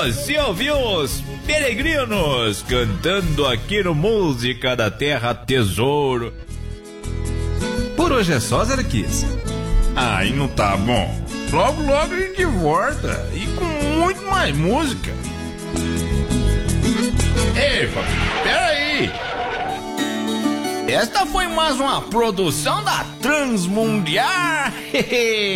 Você ouviu os Peregrinos cantando aqui no Música da Terra Tesouro. Por hoje é só, Zé Kiss. Aí não tá bom. Logo, logo a gente volta. E com muito mais música. Ei, peraí. Esta foi mais uma produção da Transmundial.